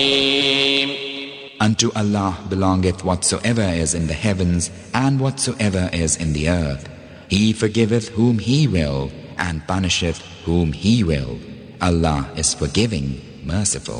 Unto Allah belongeth whatsoever is in the heavens and whatsoever is in the earth. He forgiveth whom He will and punisheth whom He will. Allah is forgiving, merciful.